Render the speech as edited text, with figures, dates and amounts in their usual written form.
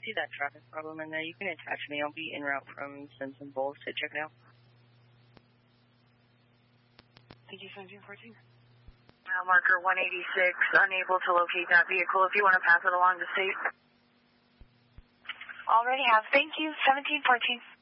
see that traffic problem in there, you can attach me. I'll be en route from Simpson Bowles to check it out. Thank you, 1714. Marker 186, unable to locate that vehicle. If you want to pass it along to state. Already have. Thank you, 1714.